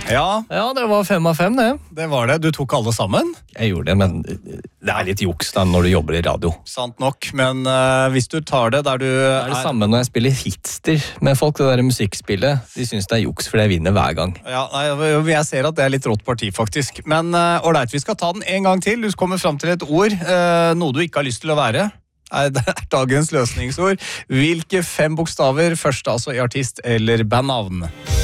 Ja, Ja, det var 5 av 5, det. det var det. Du tok alle sammen. Jeg gjorde det, men det er litt juks da når du jobber i radio. Sant nok, men hvis du tar det der du Det er det samme når jeg spiller hitster med folk, det der musikkspillet. De synes det er juks, for jeg vinner hver gang. Ja, nei, jeg ser at det er litt rått parti, faktisk. Men ålreit, vi skal ta den en gang til. Du kommer fram til et ord, noe du ikke har lyst til å være. Det er dagens løsningsord. Hvilke 5 bokstaver, først altså i artist eller bandnavn?